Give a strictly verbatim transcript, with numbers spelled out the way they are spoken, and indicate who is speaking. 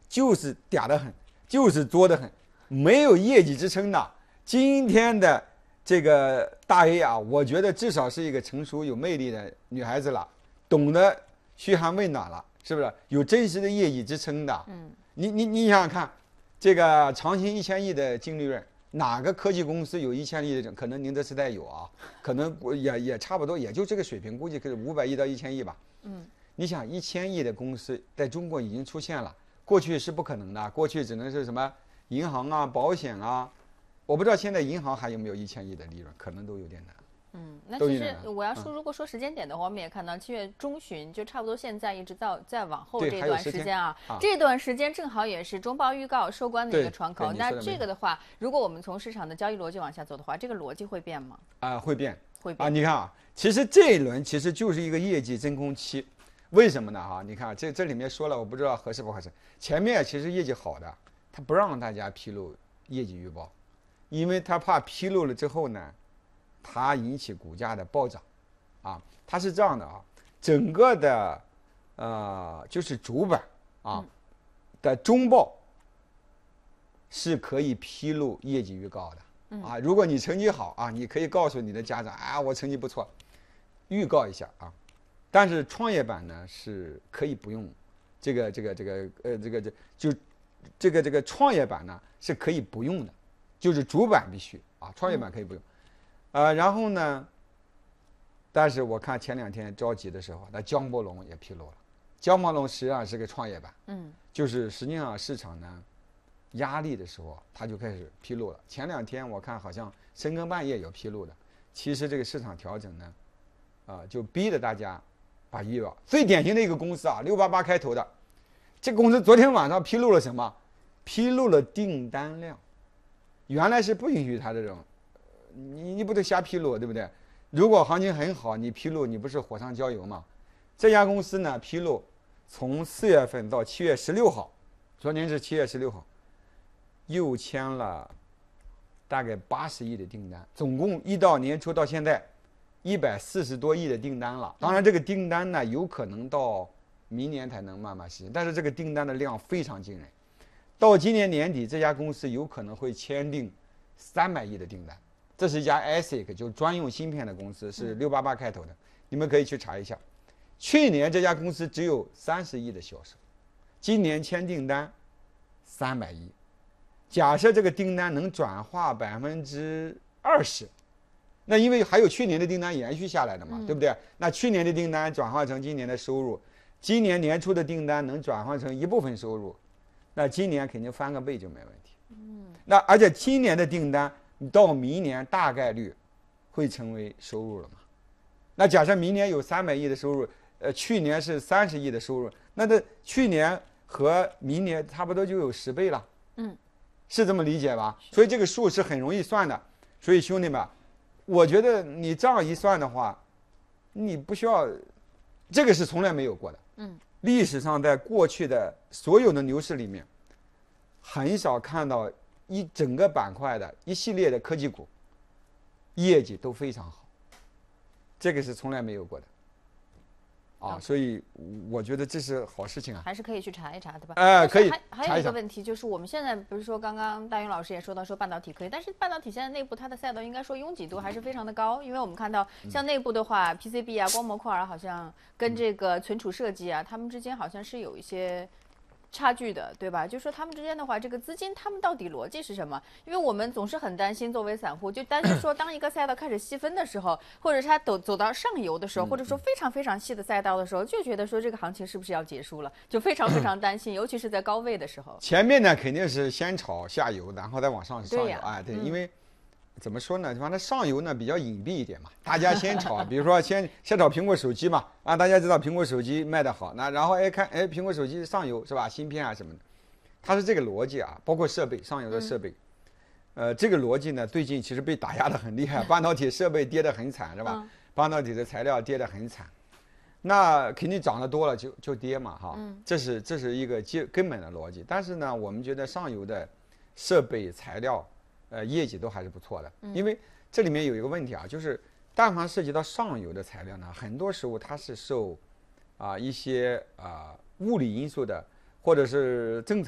Speaker 1: 就是嗲得很，就是作得很，没有业绩支撑的。今天的这个大 A 啊，我觉得至少是一个成熟有魅力的女孩子了，懂得嘘寒问暖了，是不是？有真实的业绩支撑的。
Speaker 2: 嗯，
Speaker 1: 你你你想想看，这个长兴一千亿的净利润，哪个科技公司有一千亿的？可能宁德时代有啊，可能也也差不多，也就这个水平，估计是五百亿到一千亿吧。
Speaker 2: 嗯，
Speaker 1: 你想一千亿的公司在中国已经出现了，过去是不可能的，过去只能是什么银行啊、保险啊，我不知道现在银行还有没有一千亿的利润，可能都有点难。
Speaker 2: 嗯，那其实我要说，如果说时间点的话，我们也看到七月中旬，就差不多现在一直到再往后这段时间啊，这段时间正好也是中报预告收官的一个窗口。那这个的话，如果我们从市场的交易逻辑往下走的话，这个逻辑会变吗？
Speaker 1: 啊，会变，
Speaker 2: 会变
Speaker 1: 啊！你看啊，其实这一轮其实就是一个业绩真空期，为什么呢？哈，你看这这里面说了，我不知道合适不合适。前面其实业绩好的，他不让大家披露业绩预报，因为他怕披露了之后呢。它引起股价的暴涨，啊，它是这样的啊，整个的，呃，就是主板啊的中报是可以披露业绩预告的，啊，如果你成绩好啊，你可以告诉你的家长啊，我成绩不错，预告一下啊，但是创业板呢是可以不用，这个这个这个呃这个这就这个这个创业板呢是可以不用的，就是主板必须啊，创业板可以不用。呃，然后呢？但是我看前两天着急的时候，那江波龙也披露了。江波龙实际上是个创业板，
Speaker 2: 嗯，
Speaker 1: 就是实际上市场呢压力的时候，它就开始披露了。前两天我看好像深更半夜有披露的。其实这个市场调整呢，啊、呃，就逼着大家把预报。最典型的一个公司啊，六八八开头的，这个公司昨天晚上披露了什么？披露了订单量，原来是不允许它这种。你你不得瞎披露，对不对？如果行情很好，你披露你不是火上浇油吗？这家公司呢披露，从四月份到七月十六号，昨天是七月十六号，又签了大概八十亿的订单，总共一到年初到现在，一百四十多亿的订单了。当然这个订单呢有可能到明年才能慢慢实现，但是这个订单的量非常惊人，到今年年底这家公司有可能会签订三百亿的订单。这是一家 A S I C， 就是专用芯片的公司，是六八八开头的，你们可以去查一下。去年这家公司只有三十亿的销售，今年签订单三百亿。假设这个订单能转化百分之二十，那因为还有去年的订单延续下来的嘛，
Speaker 2: 嗯、
Speaker 1: 对不对？那去年的订单转化成今年的收入，今年年初的订单能转换成一部分收入，那今年肯定翻个倍就没问题。嗯，那而且今年的订单。到明年大概率会成为收入了嘛？那假设明年有三百亿的收入，呃，去年是三十亿的收入，那这去年和明年差不多就有十倍了。
Speaker 2: 嗯，
Speaker 1: 是这么理解吧？所以这个数是很容易算的。所以兄弟们，我觉得你这样一算的话，你不需要，这个是从来没有过的。
Speaker 2: 嗯，
Speaker 1: 历史上在过去的所有的牛市里面，很少看到。一整个板块的一系列的科技股，业绩都非常好，这个是从来没有过的，啊，所以我觉得这是好事情啊，
Speaker 2: 还是可以去查一查，对吧？
Speaker 1: 哎、呃，可以
Speaker 2: 还还有一个问题就是，我们现在不是说刚刚大云老师也说到说半导体可以，但是半导体现在内部它的赛道应该说拥挤度还是非常的高，因为我们看到像内部的话、嗯、P C B 啊、光模块啊，好像跟这个存储设计啊，他们之间好像是有一些。差距的，对吧？就说他们之间的话，这个资金他们到底逻辑是什么？因为我们总是很担心，作为散户，就担心说，当一个赛道开始细分的时候，或者是它走走到上游的时候，或者说非常非常细的赛道的时候，就觉得说这个行情是不是要结束了？就非常非常担心，尤其是在高位的时候。
Speaker 1: 前面呢肯定是先炒下游，然后再往上上游啊，对，
Speaker 2: 嗯、
Speaker 1: 因为。怎么说呢？反正上游呢比较隐蔽一点嘛，大家先炒，比如说先先炒苹果手机嘛，啊，大家知道苹果手机卖得好，那然后哎看哎苹果手机上游是吧？芯片啊什么的，它是这个逻辑啊，包括设备上游的设备，嗯、呃，这个逻辑呢最近其实被打压得很厉害，半导体设备跌得很惨是吧？嗯、半导体的材料跌得很惨，那肯定涨得多了就就跌嘛哈，
Speaker 2: 嗯、
Speaker 1: 这是这是一个基根本的逻辑。但是呢，我们觉得上游的设备材料。呃，业绩都还是不错的，因为这里面有一个问题啊，就是但凡涉及到上游的材料呢，很多时候它是受啊、呃、一些啊、呃、物理因素的，或者是政策。